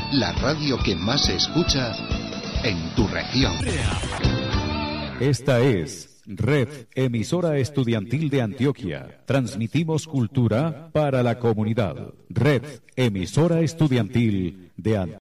la radio que más se escucha en tu región. Esta es Red Emisora Estudiantil de Antioquia. Transmitimos cultura para la comunidad. Red Emisora Estudiantil de Antioquia.